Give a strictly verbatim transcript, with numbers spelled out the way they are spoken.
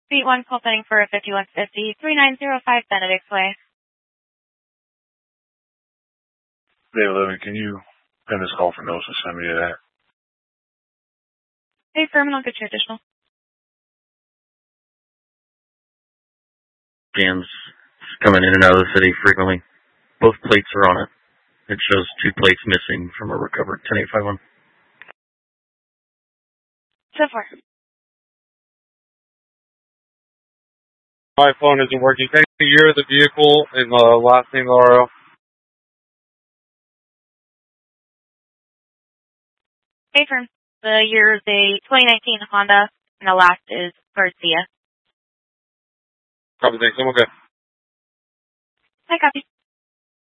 Suite one, call setting for fifty-one fifty, three nine zero five Benedict Way. Day eleven, can you pin this call for notes and send me that? Hey, Furman, I'll get you additional. Jams coming in and out of the city frequently. Both plates are on it. It shows two plates missing from a recovered ten eight five one. So far. My phone isn't working. Thank the year of the vehicle and the uh, last name R O. Hey, Furman. The year is a twenty nineteen Honda, and the last is Garcia. Copy, thanks. I'm okay. Hi, copy.